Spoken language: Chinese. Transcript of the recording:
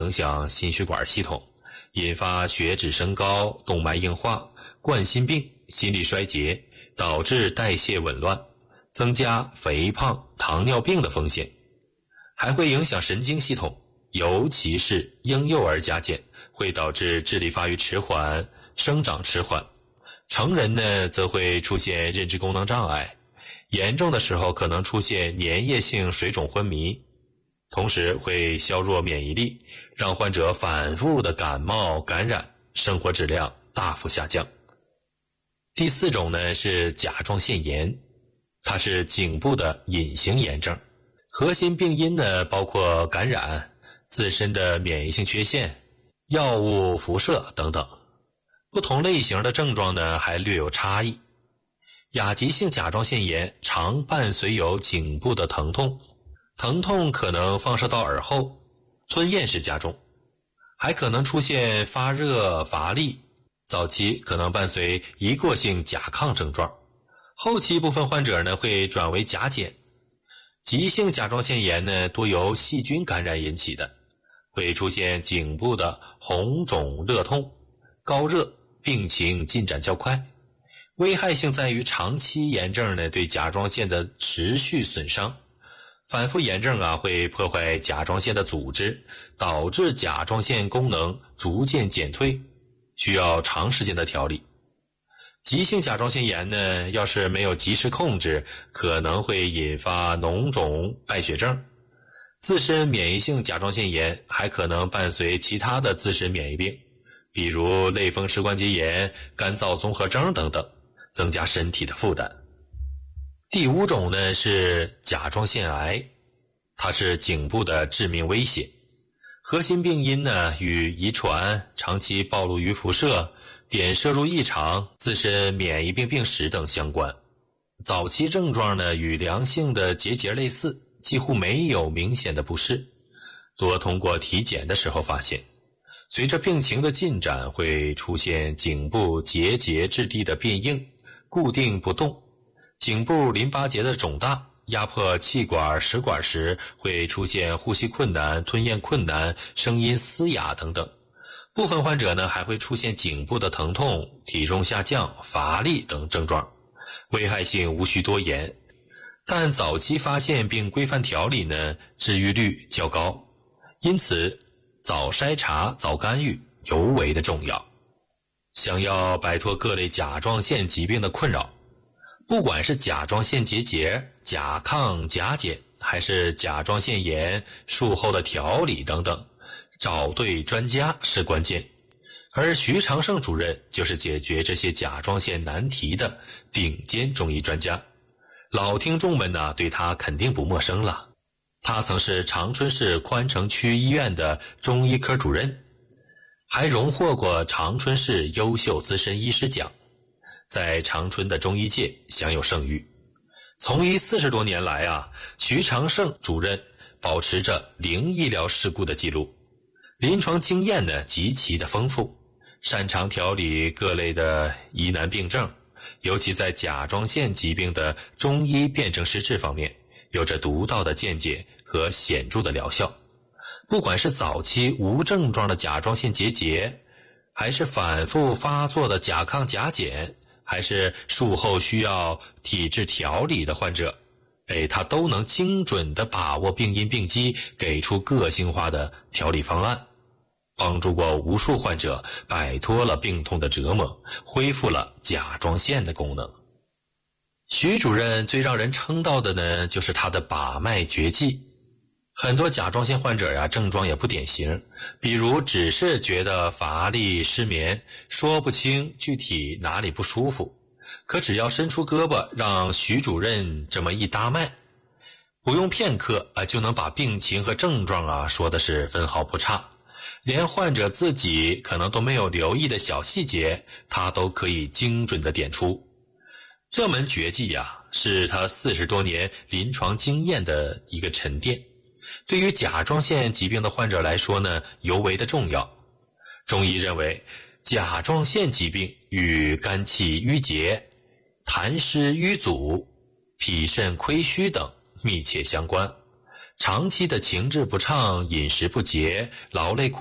影响心血管系统，引发血脂升高、动脉硬化、冠心病、心力衰竭，导致代谢紊乱，增加肥胖、糖尿病的风险。还会影响神经系统，尤其是婴幼儿加减，会导致智力发育迟缓、生长迟缓。成人呢，则会出现认知功能障碍，严重的时候可能出现粘液性水肿昏迷，同时会削弱免疫力，让患者反复的感冒感染，生活质量大幅下降。第4种呢是甲状腺炎，它是颈部的隐形炎症，核心病因呢包括感染、自身的免疫性缺陷、药物辐射等等。不同类型的症状呢还略有差异。亚急性甲状腺炎常伴随有颈部的疼痛，疼痛可能放射到耳后，吞咽时加重，还可能出现发热、乏力，早期可能伴随一过性甲亢症状，后期部分患者呢会转为甲减。急性甲状腺炎呢多由细菌感染引起的，会出现颈部的红肿热痛、高热，病情进展较快。危害性在于长期炎症呢对甲状腺的持续损伤，反复炎症会破坏甲状腺的组织，导致甲状腺功能逐渐减退，需要长时间的调理。急性甲状腺炎呢要是没有及时控制，可能会引发脓肿败血症。自身免疫性甲状腺炎还可能伴随其他的自身免疫病，比如类风湿关节炎、干燥综合征等等，增加身体的负担。第5种呢是甲状腺癌，它是颈部的致命威胁，核心病因呢与遗传、长期暴露于辐射、碘摄入异常、自身免疫病病史等相关。早期症状呢与良性的结节类似，几乎没有明显的不适，多通过体检的时候发现。随着病情的进展，会出现颈部结节质地的变硬、固定不动，颈部淋巴结的肿大，压迫气管、食管时会出现呼吸困难、吞咽困难、声音嘶哑等等。部分患者呢还会出现颈部的疼痛、体重下降、乏力等症状，危害性无需多言。但早期发现并规范调理呢，治愈率较高，因此早筛查、早干预尤为的重要。想要摆脱各类甲状腺疾病的困扰，不管是甲状腺结节、甲亢、甲减，还是甲状腺炎、术后的调理等等，找对专家是关键。而徐长胜主任就是解决这些甲状腺难题的顶尖中医专家，老听众们呢对他肯定不陌生了。他曾是长春市宽城区医院的中医科主任，还荣获过长春市优秀资深医师奖，在长春的中医界享有盛誉。从医40多年来徐长胜主任保持着0医疗事故的记录，临床经验呢极其的丰富，擅长调理各类的疑难病症，尤其在甲状腺疾病的中医辨证施治方面有着独到的见解和显著的疗效。不管是早期无症状的甲状腺结节，还是反复发作的甲亢甲减，还是术后需要体质调理的患者，他都能精准地把握病因病机，给出个性化的调理方案，帮助过无数患者摆脱了病痛的折磨，恢复了甲状腺的功能。徐主任最让人称道的呢，就是他的把脉绝技。很多甲状腺患者症状也不典型，比如只是觉得乏力、失眠，说不清具体哪里不舒服，可只要伸出胳膊让徐主任这么一搭脉，不用片刻就能把病情和症状说的是分毫不差，连患者自己可能都没有留意的小细节，他都可以精准地点出。这门绝技是他40多年临床经验的一个沉淀，对于甲状腺疾病的患者来说呢，尤为的重要。中医认为，甲状腺疾病与肝气郁结、痰湿瘀阻、脾肾亏虚等密切相关， 长期的情志不畅、饮食不节、劳累